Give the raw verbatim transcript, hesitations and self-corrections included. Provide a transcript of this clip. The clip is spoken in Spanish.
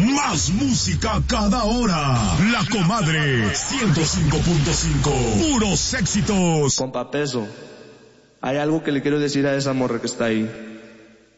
Más música cada hora. La Comadre ciento cinco punto cinco. Puros éxitos. Compa Peso, hay algo que le quiero decir a esa morra que está ahí.